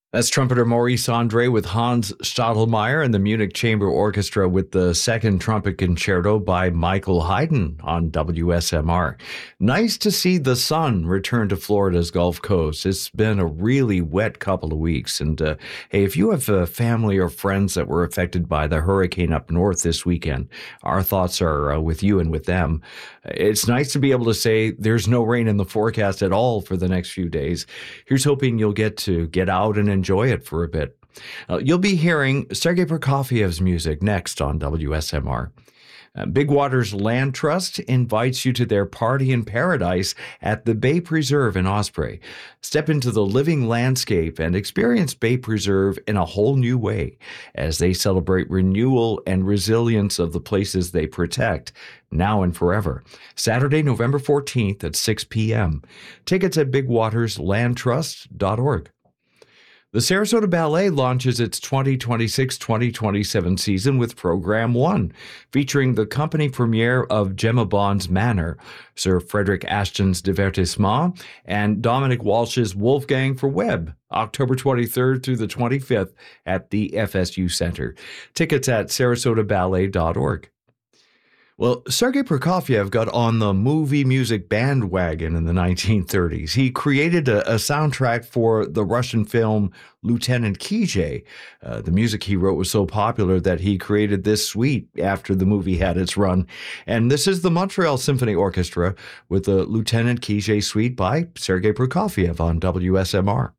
That's trumpeter Maurice Andre with Hans Stadelmeier and the Munich Chamber Orchestra with the Second Trumpet Concerto by Michael Haydn on WSMR. Nice to see the sun return to Florida's Gulf Coast. It's been a really wet couple of weeks. And hey, if you have family or friends that were affected by the hurricane up north this weekend, our thoughts are with you and with them. It's nice to be able to say there's no rain in the forecast at all for the next few days. Here's hoping you'll get out and enjoy it for a bit. You'll be hearing Sergei Prokofiev's music next on WSMR. Big Waters Land Trust invites you to their party in paradise at the Bay Preserve in Osprey. Step into the living landscape and experience Bay Preserve in a whole new way as they celebrate renewal and resilience of the places they protect now and forever. Saturday, November 14th at 6 p.m. Tickets at bigwaterslandtrust.org. The Sarasota Ballet launches its 2026-2027 season with Program 1, featuring the company premiere of Gemma Bond's Manor, Sir Frederick Ashton's Divertissement, and Dominic Walsh's Wolfgang for Webb, October 23rd through the 25th at the FSU Center. Tickets at sarasotaballet.org. Well, Sergei Prokofiev got on the movie music bandwagon in the 1930s. He created a soundtrack for the Russian film Lieutenant Kijé. The music he wrote was so popular that he created this suite after the movie had its run. And this is the Montreal Symphony Orchestra with the Lieutenant Kijé suite by Sergei Prokofiev on WSMR.